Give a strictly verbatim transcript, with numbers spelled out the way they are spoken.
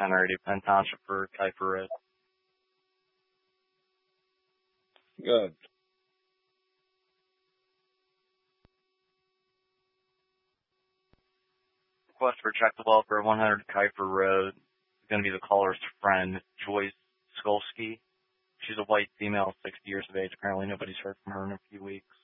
ten already, Penn Township for Kuiper Road. Good. Request for check developer one hundred Kuiper Road. It's going to be the caller's friend, Joyce Skolsky. She's a white female, sixty years of age. Apparently nobody's heard from her in a few weeks.